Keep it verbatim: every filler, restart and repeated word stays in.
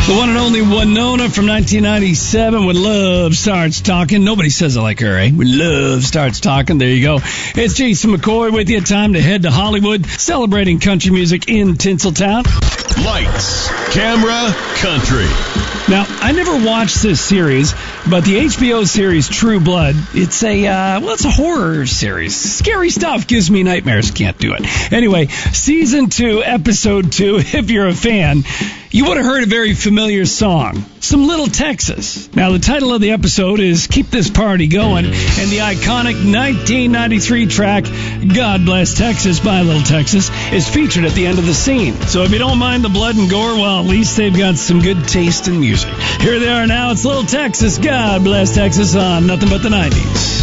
The one and only Winona from nineteen ninety-seven when Love Starts Talking. Nobody says it like her, eh? When Love Starts Talking. There you go. It's Jason McCoy with you. Time to head to Hollywood, celebrating country music in Tinseltown. Lights, camera, country. Now, I never watched this series, but the H B O series True Blood, it's a, uh, well, it's a horror series. Scary stuff, gives me nightmares. Can't do it. Anyway, season two, episode two, if you're a fan, you would have heard a very familiar song, Some Little Texas. Now, the title of the episode is Keep This Party Going, and the iconic nineteen ninety-three track, God Bless Texas by Little Texas, is featured at the end of the scene. So if you don't mind the blood and gore, well, at least they've got some good taste in music. Here they are now. It's Little Texas, God Bless Texas on Nothing But the nineties.